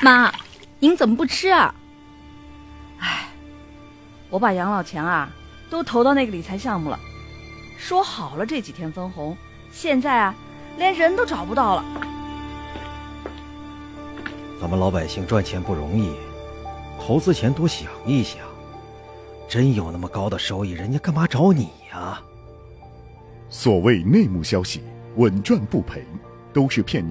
妈，您怎么不吃啊？哎，我把养老钱啊都投到那个理财项目了，说好了这几天分红，现在啊连人都找不到了。 咱们老百姓赚钱不容易，投资前多想一想，真有那么高的收益，人家干嘛找你呀？ 所谓内幕消息，稳赚不赔，都是骗你